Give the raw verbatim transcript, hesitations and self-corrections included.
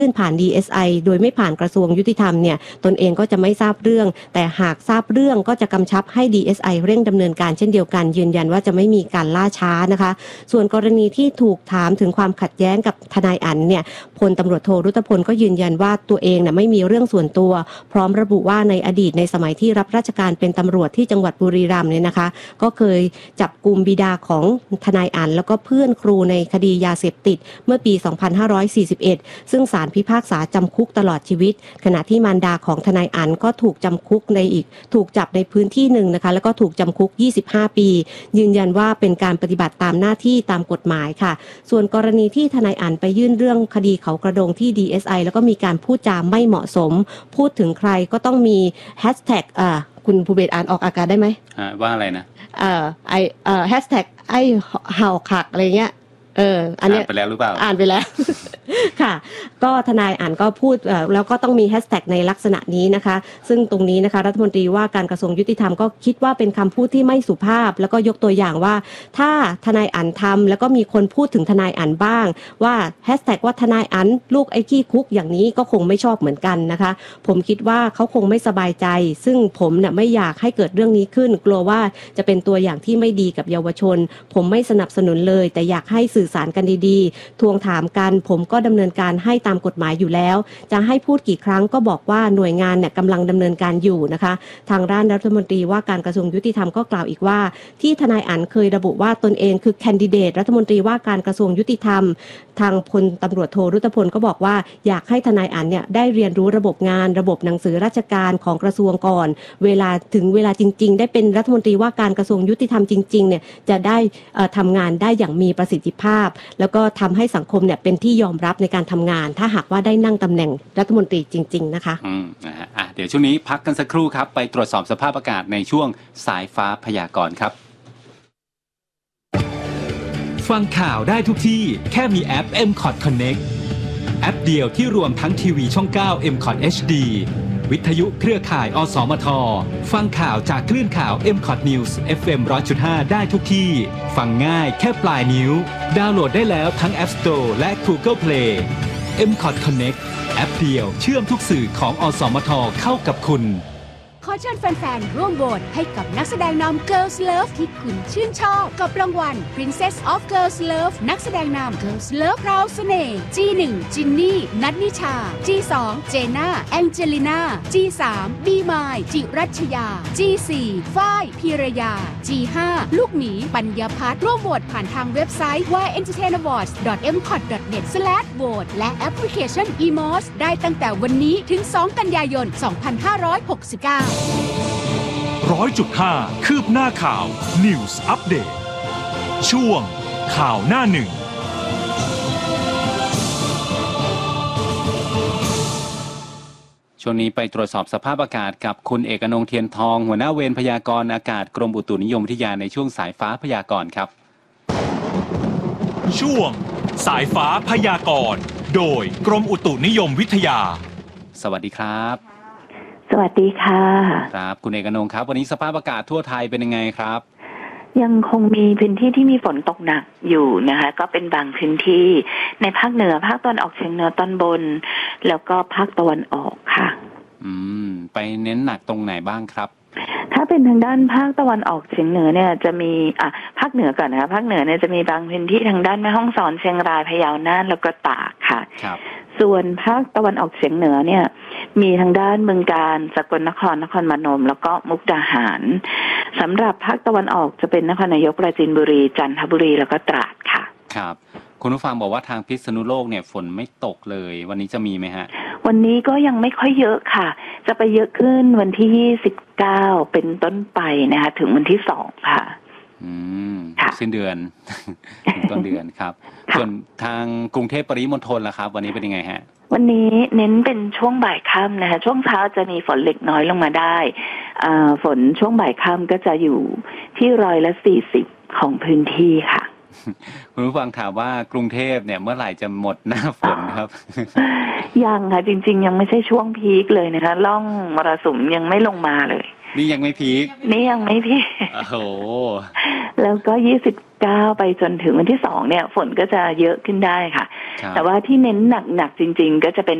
นผ่าน ดี เอส ไอ โดยไม่ผ่านกระทรวงยุติธรรมเนี่ยตนเองก็จะไม่ทราบเรื่องแต่หากทราบเรื่องก็จะกำชับให้ ดี เอส ไอ เร่งดำเนินการเช่นเดียวกันยืนยันว่าจะไม่มีการล่าช้านะคะส่วนกรณีที่ถูกถามถึงความขัดแย้งกับทนายอั๋นเนี่ยพลตำรวจโทรุตพลก็ยืนยันว่าตัวเองน่ะไม่มีเรื่องส่วนตัวพร้อมระบุว่าในอดีตในสมัยที่รับราชการเป็นตำรวจที่จังหวัดบุรีรัมย์เนี่ยนะคะก็เคยจับกุมบิดาของทนายอั๋นแล้วก็เพื่อนครูในคดียาเสพติดเมื่อปี สองพันห้าร้อยสี่สิบเอ็ด ซึ่งศาลพิพากษาจำคุกตลอดชีวิตขณะที่มารดาของทนายอั๋นก็ถูกจำคุกในอีกถูกจับในพื้นที่หนึ่งนะคะแล้วก็ถูกจำคุกยี่สิบห้าปียืนยันว่าเป็นการปฏิบัติตามหน้าที่ตามกฎหมายค่ะส่วนกรณีที่ทนายอั๋นไปยื่นเรื่องคดีเขากระโดงที่ ดี เอส ไอ แล้วก็มีการพูดจาไม่เหมาะสมพูดถึงใครก็ต้องมีแฮชแท็กอ่าคุณภูเบศอ่านออกอากาศได้ไหมอ่าว่าอะไรนะเอ่อไอเอ่อแฮชแท็กไอเห่าขักอะไรเงี้ยเอออันนี้อ่านไปแล้วหรือเปล่าอ่านไปแล้ว ค่ะก็ทนายอ่านก็พูดแล้วก็ต้องมีแฮชแท็กในลักษณะนี้นะคะซึ่งตรงนี้นะคะรัฐมนตรีว่าการกระทรวงยุติธรรมก็คิดว่าเป็นคำพูดที่ไม่สุภาพแล้วก็ยกตัวอย่างว่าถ้าทนายอ่านทำแล้วก็มีคนพูดถึงทนายอ่านบ้างว่าแฮชแท็กว่าทนายอ่านลูกไอ้ขี้คุกอย่างนี้ก็คงไม่ชอบเหมือนกันนะคะผมคิดว่าเขาคงไม่สบายใจซึ่งผมเนี่ยไม่อยากให้เกิดเรื่องนี้ขึ้นกลัวว่าจะเป็นตัวอย่างที่ไม่ดีกับเยาวชนผมไม่สนับสนุนเลยแต่อยากให้สื่อสารกันดีๆทวงถามกันผมก็ดำเนินการให้ตามกฎหมายอยู่แล้วจะให้พูดกี่ครั้งก็บอกว่าหน่วยงานเนี่ยกำลังดำเนินการอยู่นะคะทางด้านรัฐมนตรีว่าการกระทรวงยุติธรรมก็กล่าวอีกว่าที่ทนายอั๋นเคยระบุว่าตนเองคือแคนดิเดตรัฐมนตรีว่าการกระทรวงยุติธรรมทางพลตำรวจโทรุตพลก็บอกว่าอยากให้ทนายอั๋นเนี่ยได้เรียนรู้ระบบงานระบบหนังสือราชการของกระทรวงก่อนเวลาถึงเวลาจริงๆได้เป็นรัฐมนตรีว่าการกระทรวงยุติธรรมจริงๆเนี่ยจะได้ทำงานได้อย่างมีประสิทธิภาพแล้วก็ทำให้สังคมเนี่ยเป็นที่ยอมรับในการทำงานถ้าหากว่าได้นั่งตำแหน่งรัฐมนตรีจริงๆนะคะอืมนะฮะอ่ะเดี๋ยวช่วงนี้พักกันสักครู่ครับไปตรวจสอบสภาพอากาศในช่วงสายฟ้าพยากรณ์ครับฟังข่าวได้ทุกที่แค่มีแอป เอ็ม คอท Connect แอปเดียวที่รวมทั้งทีวีช่อง เก้า เอ็ม คอท เอช ดี วิทยุเครือข่ายอสมทฟังข่าวจากคลื่นข่าว เอ็ม คอท News เอฟ เอ็ม หนึ่งร้อยจุดห้า ได้ทุกที่ฟังง่ายแค่ปลายนิ้วดาวน์โหลดได้แล้วทั้ง App Store และ Google Play เอ็ม คอท Connect แอปเดียวเชื่อมทุกสื่อของอสมทเข้ากับคุณขอเชิญแฟนๆร่วมโหวตให้กับนักแสดงนำ Girls Love ที่คุณชื่นชอบกับรางวัล Princess of Girls Love นักแสดงนำ Girls Love พราวเสน่ห์ จี หนึ่ง จินนี่ นัทนิชา จี สอง เจน่า แองเจลิน่า จี สาม บีมาย จิรัชยา จี สี่ ฝ้าย พีรยา จี ห้า ลูกหมีปัญญาพัฒน์ร่วมโหวตผ่านทางเว็บไซต์ วาย เอ็นเตอร์เทน อวอร์ดส์ ดอท เอ็ม คอท ดอท เน็ต สแลช โหวต และแอปพลิเคชัน อี มอส ได้ตั้งแต่วันนี้ถึง สอง กันยายน สองพันห้าร้อยหกสิบเก้าร้อยจุดห้าคืบหน้าข่าว News Update ช่วงข่าวหน้าหนึ่งช่วงนี้ไปตรวจสอบสภาพอากาศกับคุณเอกอนงค์เทียนทองหัวหน้าเวรพยากรณ์อากาศกรมอุตุนิยมวิทยาในช่วงสายฟ้าพยากรณ์ครับช่วงสายฟ้าพยากรณ์โดยกรมอุตุนิยมวิทยาสวัสดีครับสวัสดีค่ะครับคุณเอกอนงค์ครับวันนี้สภาพอากาศทั่วไทยเป็นยังไงครับยังคงมีพื้นที่ที่มีฝนตกหนักอยู่นะคะก็เป็นบางพื้นที่ในภาคเหนือภาคตะวันออกเฉียงเหนือตอนบนแล้วก็ภาคตะวันออกค่ะอืมไปเน้นหนักตรงไหนบ้างครับถ้าเป็นทางด้านภาคตะวันออกเฉียงเหนือเนี่ยจะมีอ่ะภาคเหนือก่อนนะคะภาคเหนือเนี่ยจะมีบางพื้นที่ทางด้านแม่ฮ่องสอนเชียงรายพะเยาน่านแล้วก็ตากค่ะครับส่วนภาคตะวันออกเฉียงเหนือเนี่ยมีทางด้านบึงกาฬสกลนครนครพนมแล้วก็มุกดาหารสำหรับภาคตะวันออกจะเป็นนครนายกปราจีนบุรีจันทบุรีแล้วก็ตราดค่ะครับคุณผู้ฟังบอกว่าทางพิษณุโลกเนี่ยฝนไม่ตกเลยวันนี้จะมีไหมฮะวันนี้ก็ยังไม่ค่อยเยอะค่ะจะไปเยอะขึ้นวันที่ยี่สิบเก้าเป็นต้นไปนะคะถึงวันที่สองค่ะอืมสิ้นเดือนถึงต้นเดือนครับส่วนทางกรุงเทพปริมณฑลล่ะครับวันนี้เป็นยังไงฮะวันนี้เน้นเป็นช่วงบ่ายค่ำนะคะช่วงเช้าจะมีฝนเล็กน้อยลงมาได้อ่าฝนช่วงบ่ายค่ำก็จะอยู่ที่ร้อยละสี่สิบของพื้นที่ค่ะคุณผู้ฟังถามว่ากรุงเทพเนี่ยเมื่อไหร่จะหมดหน้าฝนครับยังค่ะจริงๆยังไม่ใช่ช่วงพีคเลยนะคะล่องมรสุมยังไม่ลงมาเลยนี่ยังไม่พีคนี่ยังไม่พีคโอ้โหแล้วก็ยี่สิบเก้าไปจนถึงวันที่สองเนี่ยฝนก็จะเยอะขึ้นได้ค่ะครับแต่ว่าที่เน้นหนักๆจริงๆก็จะเป็น